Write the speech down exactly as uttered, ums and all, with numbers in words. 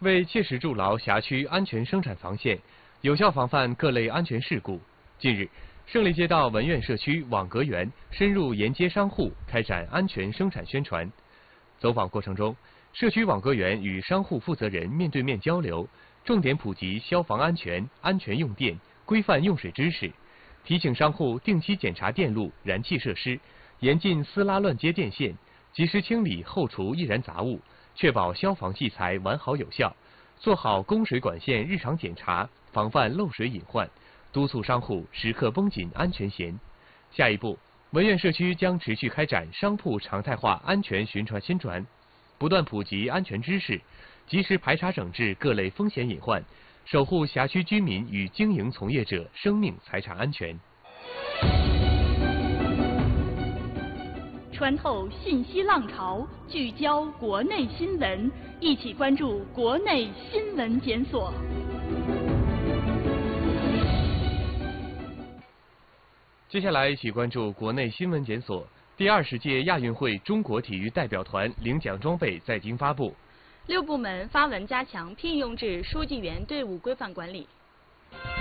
为切实筑牢辖区安全生产防线，有效防范各类安全事故，近日，胜利街道文苑社区网格园深入沿街商户开展安全生产宣传。走访过程中，社区网格园与商户负责人面对面交流，重点普及消防安全、安全用电、规范用水知识，提醒商户定期检查电路、燃气设施，严禁撕拉乱接电线，及时清理后厨易燃杂物，确保消防器材完好有效，做好供水管线日常检查，防范漏水隐患，督促商户时刻绷紧安全弦。下一步，文苑社区将持续开展商铺常态化安全巡传宣传，不断普及安全知识，及时排查整治各类风险隐患，守护辖区居民与经营从业者生命财产安全。 穿透信息浪潮，聚焦国内新闻，一起关注国内新闻检索。 接下来一起关注国内新闻检索。第二十届亚运会中国体育代表团领奖装备在京发布。 六部门发文加强聘用制书记员队伍规范管理。